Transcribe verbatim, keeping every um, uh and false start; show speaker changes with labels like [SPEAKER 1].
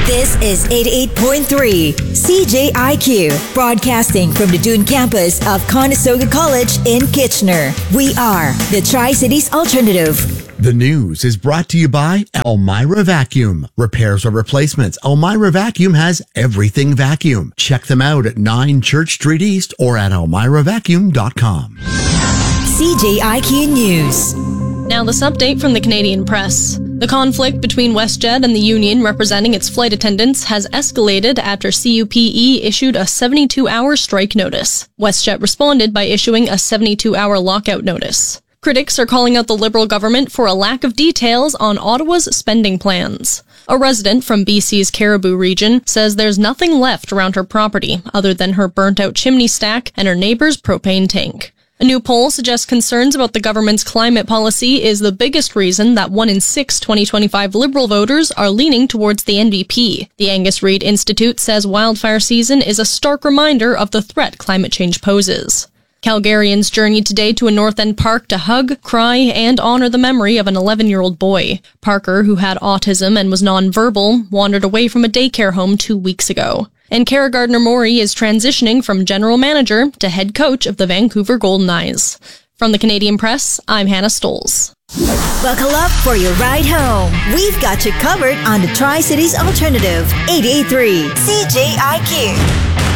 [SPEAKER 1] This is eighty-eight point three C J I Q, broadcasting from the Dune campus of Conestoga College in Kitchener. We are the Tri-Cities Alternative.
[SPEAKER 2] The news is brought to you by Elmira Vacuum. Repairs or replacements, Elmira Vacuum has everything vacuum. Check them out at nine Church Street East or at elmira vacuum dot com.
[SPEAKER 1] C J I Q News.
[SPEAKER 3] Now this update from the Canadian Press. The conflict between WestJet and the union representing its flight attendants has escalated after C U P E issued a seventy-two hour strike notice. WestJet responded by issuing a seventy-two hour lockout notice. Critics are calling out the Liberal government for a lack of details on Ottawa's spending plans. A resident from B C's Cariboo region says there's nothing left around her property other than her burnt-out chimney stack and her neighbor's propane tank. A new poll suggests concerns about the government's climate policy is the biggest reason that one in six twenty twenty-five Liberal voters are leaning towards the N D P. The Angus Reid Institute says wildfire season is a stark reminder of the threat climate change poses. Calgarians journeyed today to a North End park to hug, cry, and honor the memory of an eleven-year-old boy. Parker, who had autism and was nonverbal, wandered away from a daycare home two weeks ago. And Kara Gardner-Murray is transitioning from general manager to head coach of the Vancouver Golden Knights. From the Canadian Press, I'm Hannah Stolz.
[SPEAKER 1] Buckle up for your ride home. We've got you covered on the Tri-Cities Alternative, eighty-eight point three C J I Q.